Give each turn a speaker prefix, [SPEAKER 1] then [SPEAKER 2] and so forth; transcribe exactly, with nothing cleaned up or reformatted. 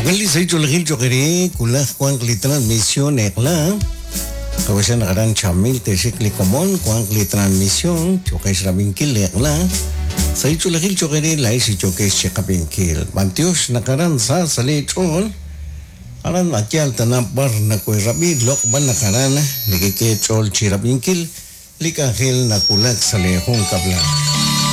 [SPEAKER 1] Ogali sa ito lahil chokere kulah kuang kli transmisión ekla. Kawasan nakaran chamil tesik li komon kuang kli transmisión chokes rabinkil ekla. Sa ito lahil chokere lai si chokes chekabinkil. Mantios nakaran sa sali chol. Aran akyal tanapar na kwe rabi lok ban nakaran nikike chol chirabinkil likahil na kulak sa lehong kabla.